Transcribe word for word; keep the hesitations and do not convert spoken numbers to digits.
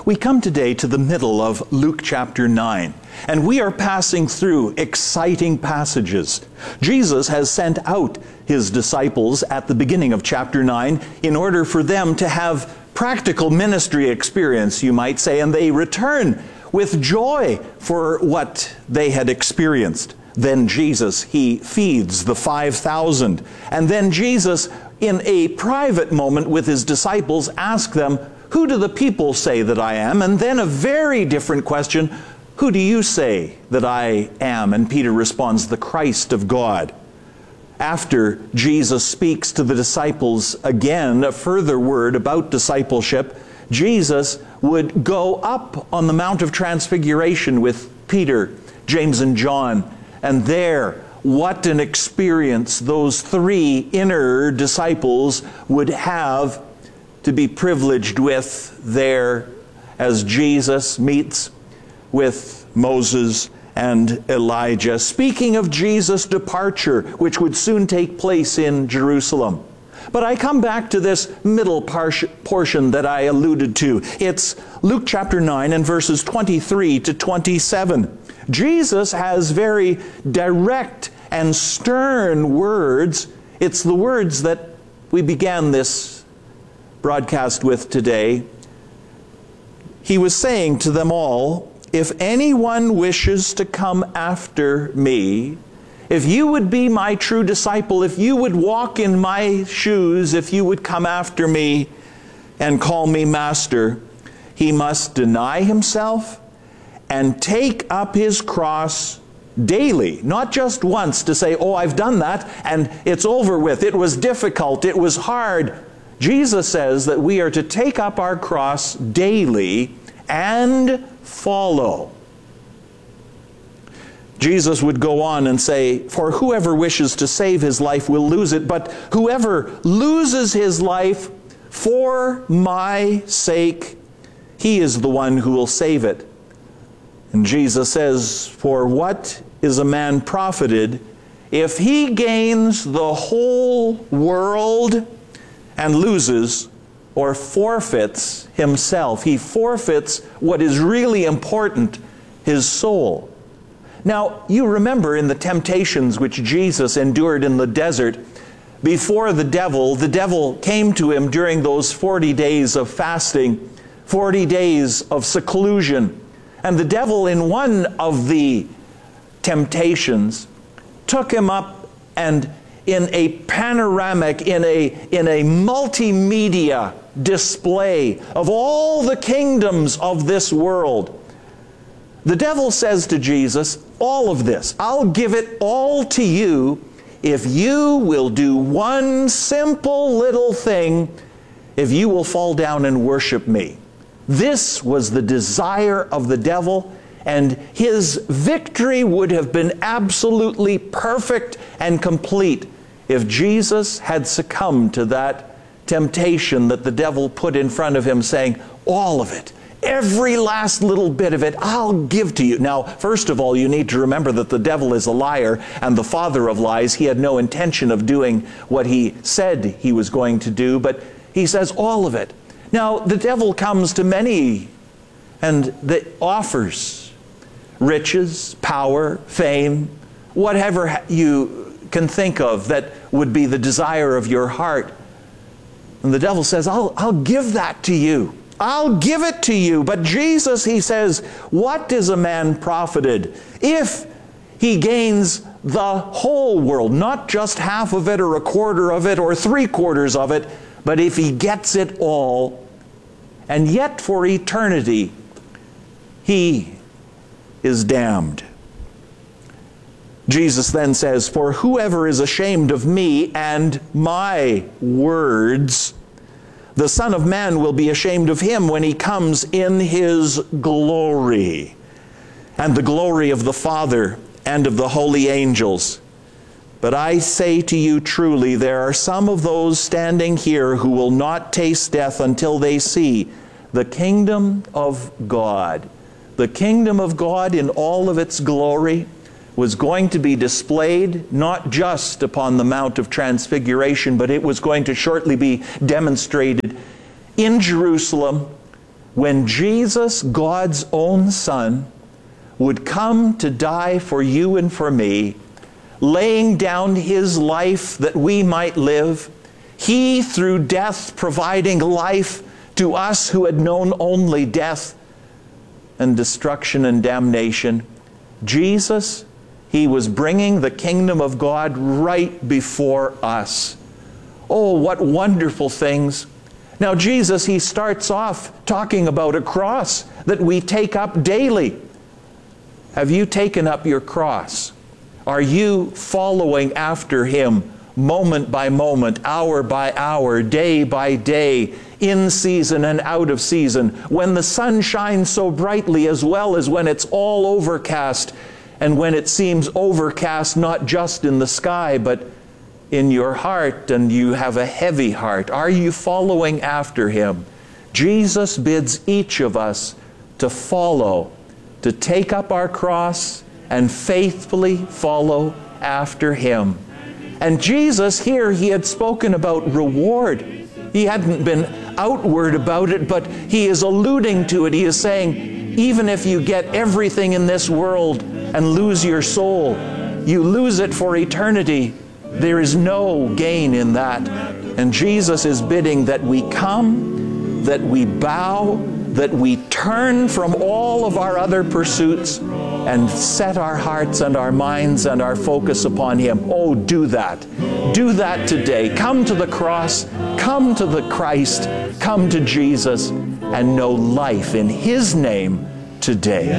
We come today to the middle of Luke chapter nine, and we are passing through exciting passages. Jesus has sent out his disciples at the beginning of chapter nine in order for them to have practical ministry experience, you might say, and they return with joy for what they had experienced. Then Jesus, he feeds the five thousand. And then Jesus, in a private moment with his disciples, asks them, "Who do the people say that I am?" And then a very different question, "Who do you say that I am?" And Peter responds, "The Christ of God." After Jesus speaks to the disciples again, a further word about discipleship, Jesus would go up on the Mount of Transfiguration with Peter, James, and John. And there, what an experience those three inner disciples would have to be privileged with there as Jesus meets with Moses and Elijah, speaking of Jesus' departure, which would soon take place in Jerusalem. But I come back to this middle portion that I alluded to. It's Luke chapter nine and verses twenty-three to twenty-seven. Jesus has very direct and stern words. It's the words that we began this broadcast with today. He was saying to them all, "If anyone wishes to come after me, if you would be my true disciple, if you would walk in my shoes, if you would come after me and call me master, he must deny himself and take up his cross daily." Not just once to say, "Oh, I've done that and it's over with. It was difficult. It was hard." Jesus says that we are to take up our cross daily and follow. Jesus would go on and say, "For whoever wishes to save his life will lose it, but whoever loses his life for my sake, he is the one who will save it." And Jesus says, "For what is a man profited if he gains the whole world and loses or forfeits himself?" He forfeits what is really important, his soul. Now, you remember in the temptations which Jesus endured in the desert, before the devil, the devil came to him during those forty days of fasting, forty days of seclusion. And the devil, in one of the temptations, took him up and in a panoramic, in a, in a multimedia display of all the kingdoms of this world, the devil says to Jesus, "All of this, I'll give it all to you if you will do one simple little thing, if you will fall down and worship me." This was the desire of the devil, and his victory would have been absolutely perfect and complete if Jesus had succumbed to that temptation that the devil put in front of him, saying, "All of it, every last little bit of it, I'll give to you." Now, first of all, you need to remember that the devil is a liar and the father of lies. He had no intention of doing what he said he was going to do, but he says all of it. Now, the devil comes to many and the offers riches, power, fame, whatever you can think of that would be the desire of your heart. And the devil says, I'll, I'll give that to you. I'll give it to you. But Jesus, he says, what is a man profited if he gains the whole world, not just half of it or a quarter of it or three quarters of it, but if he gets it all, and yet for eternity, he is damned. Jesus then says, "For whoever is ashamed of me and my words, the Son of Man will be ashamed of him when he comes in his glory, and the glory of the Father and of the holy angels. But I say to you truly, there are some of those standing here who will not taste death until they see the kingdom of God." The kingdom of God in all of its glory was going to be displayed not just upon the Mount of Transfiguration, but it was going to shortly be demonstrated in Jerusalem when Jesus, God's own Son, would come to die for you and for me, laying down His life that we might live, He, through death, providing life to us who had known only death and destruction and damnation. Jesus, He was bringing the kingdom of God right before us. Oh, what wonderful things. Now, Jesus, He starts off talking about a cross that we take up daily. Have you taken up your cross? Are you following after Him moment by moment, hour by hour, day by day, in season and out of season, when the sun shines so brightly as well as when it's all overcast, and when it seems overcast not just in the sky but in your heart, and you have a heavy heart? Are you following after Him? Jesus bids each of us to follow, to take up our cross and faithfully follow after Him. And Jesus here, He had spoken about reward. He hadn't been outward about it, but He is alluding to it. He is saying, even if you get everything in this world and lose your soul, you lose it for eternity. There is no gain in that. And Jesus is bidding that we come, that we bow, that we turn from all of our other pursuits and set our hearts and our minds and our focus upon Him. Oh, do that. Do that today. Come to the cross. Come to the Christ. Come to Jesus and know life in His name today.